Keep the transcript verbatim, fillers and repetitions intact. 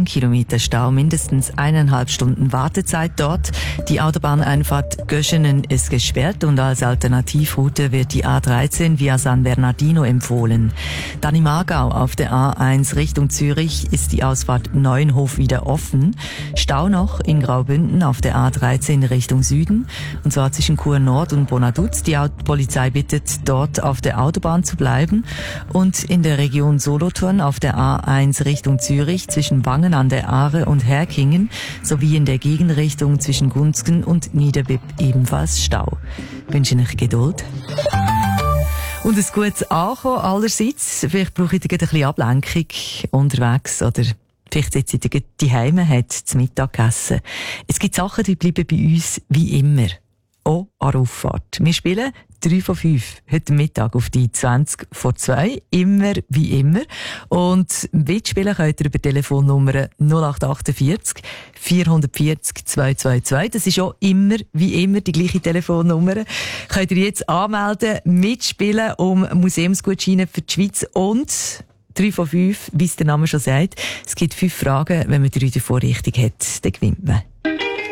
zehn Kilometer Stau, mindestens eineinhalb Stunden Wartezeit dort. Die Autobahneinfahrt Göschenen ist gesperrt und als Alternativroute wird die A dreizehn via San Bernardino empfohlen. Dann im Aargau auf der A eins Richtung Zürich ist die Ausfahrt Neuenhof wieder offen. Stau noch in Graubünden auf der A dreizehn Richtung Süden, und zwar zwischen Chur Nord und Bonaduz. Die Polizei bittet, dort auf der Autobahn zu bleiben. Und in der Region Solothurn auf der A eins Richtung Zürich zwischen Wangen an der Aare und Herkingen sowie in der Gegenrichtung zwischen Gunzgen und Niederbipp ebenfalls Stau. Ich wünsche euch Geduld. Und ein gutes Ankommen allerseits. Vielleicht brauche ich ein bisschen Ablenkung unterwegs oder vielleicht sitzt ihr die Heime, hat zum Mittag gegessen. Es gibt Sachen, die bleiben bei uns wie immer. Auch an der Auffahrt. Wir spielen drei von fünf heute Mittag auf die zwanzig vor zwei. Immer wie immer. Und mitspielen könnt ihr über Telefonnummer null acht achtundvierzig vierhundertvierzig zweihundertzweiundzwanzig. Das ist auch immer wie immer die gleiche Telefonnummer. Könnt ihr jetzt anmelden, mitspielen um Museumsgutscheine für die Schweiz und drei von fünf, wie es der Name schon sagt. Es gibt fünf Fragen. Wenn man drei davon richtig hat, dann gewinnt man.